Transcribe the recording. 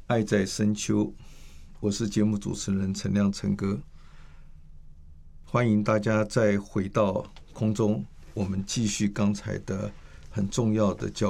爱在深秋，我是节目主持人陈亮陈哥，欢迎大家再回到空中，我们继续刚才的很重要的教